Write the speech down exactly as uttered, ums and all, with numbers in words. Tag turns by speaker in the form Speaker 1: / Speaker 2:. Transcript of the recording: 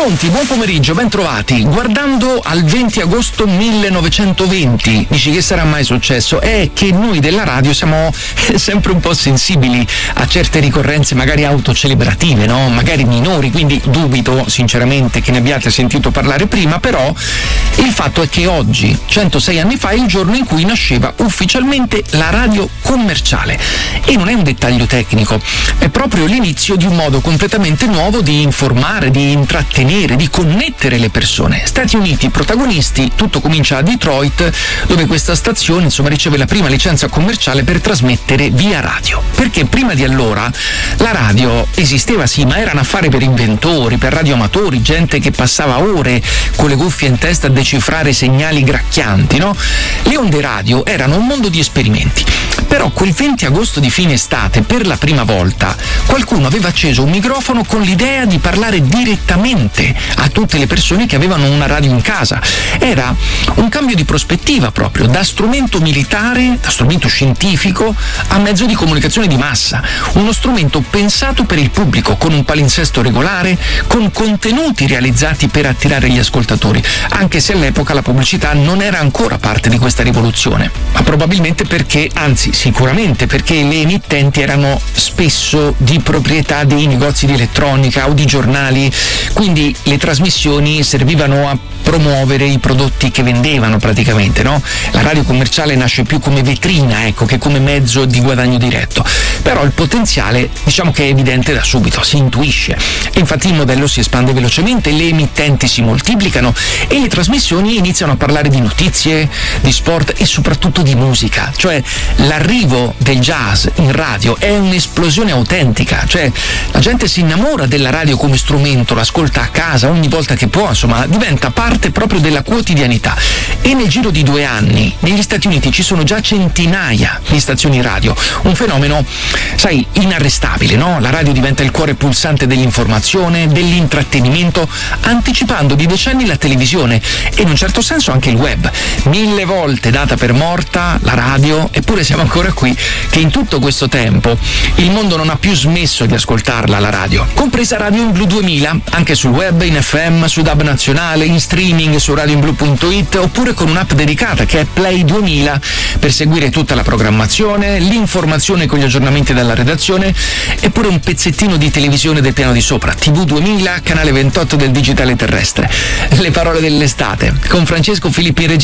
Speaker 1: Pronti, buon pomeriggio, ben trovati. Guardando al venti agosto millenovecentoventi, dici che sarà mai successo? È che noi della radio siamo sempre un po' sensibili a certe ricorrenze magari autocelebrative, no? Magari minori, quindi dubito sinceramente che ne abbiate sentito parlare prima, però il fatto è che oggi, centosei anni fa, è il giorno in cui nasceva ufficialmente la radio commerciale. E non è un dettaglio tecnico, è proprio l'inizio di un modo completamente nuovo di informare, di intrattenere, di connettere le persone. Stati Uniti protagonisti, tutto comincia a Detroit, dove questa stazione insomma riceve la prima licenza commerciale per trasmettere via radio. Perché prima di allora la radio esisteva sì, ma era un affare per inventori, per radioamatori, gente che passava ore con le cuffie in testa a decifrare segnali gracchianti, no? Le onde radio erano un mondo di esperimenti. Però quel venti agosto di fine estate, per la prima volta, qualcuno aveva acceso un microfono con l'idea di parlare direttamente a tutte le persone che avevano una radio in casa. Era un cambio di prospettiva proprio, da strumento militare, da strumento scientifico, a mezzo di comunicazione di massa. Uno strumento pensato per il pubblico, con un palinsesto regolare, con contenuti realizzati per attirare gli ascoltatori, anche se all'epoca la pubblicità non era ancora parte di questa rivoluzione. Ma probabilmente perché, anzi sicuramente perché le emittenti erano spesso di proprietà dei negozi di elettronica o di giornali, quindi le trasmissioni servivano a promuovere i prodotti che vendevano praticamente, no? La radio commerciale nasce più come vetrina, ecco, che come mezzo di guadagno diretto. Però il potenziale, diciamo che è evidente da subito, si intuisce. E infatti il modello si espande velocemente, le emittenti si moltiplicano e le trasmissioni iniziano a parlare di notizie, di sport e soprattutto di musica. Cioè l'arrivo del jazz in radio è un'esplosione autentica, cioè la gente si innamora della radio come strumento, l'ascolta a casa ogni volta che può, insomma diventa parte proprio della quotidianità. E nel giro di due anni negli Stati Uniti ci sono già centinaia di stazioni radio, un fenomeno, sai, inarrestabile, no? La radio diventa il cuore pulsante dell'informazione, dell'intrattenimento, anticipando di decenni la televisione e in un certo senso anche il web. Mille volte data per morta la radio, eppure siamo ancora qui, che in tutto questo tempo il mondo non ha più smesso di ascoltarla la radio, compresa Radio in Blu duemila, anche sul web, in F M, su D A B nazionale, in streaming su radio in blu punto it, oppure con un'app dedicata che è Play duemila per seguire tutta la programmazione, l'informazione con gli aggiornamenti dalla redazione, eppure un pezzettino di televisione del piano di sopra, T V duemila, canale ventotto del digitale terrestre. Le parole dell'estate con Francesco Filippi in regia.